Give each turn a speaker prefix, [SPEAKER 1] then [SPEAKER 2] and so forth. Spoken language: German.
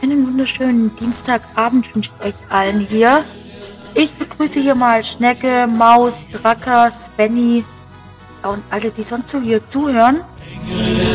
[SPEAKER 1] Einen wunderschönen Dienstagabend wünsche ich euch allen hier. Ich begrüße hier mal Schnecke, Maus, Dracker, Svenny und alle, die sonst so hier zuhören.